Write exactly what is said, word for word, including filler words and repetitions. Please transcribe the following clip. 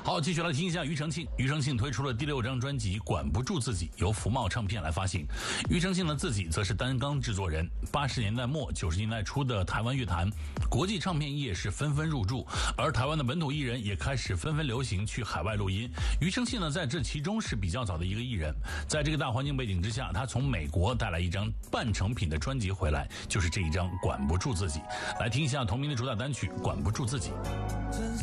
好，继续来听一下庾澄庆。庾澄庆推出了第六张专辑《管不住自己》，由福茂唱片来发行。庾澄庆呢自己则是担纲制作人。八十年代末九十年代初的台湾乐坛，国际唱片业是纷纷入驻，而台湾的本土艺人也开始纷纷流行去海外录音。庾澄庆呢在这其中是比较早的一个艺人。在这个大环境背景之下，他从美国带来一张半成品的专辑回来，就是这一张《管不住自己》。来听一下同名的主打单曲《管不住自己》。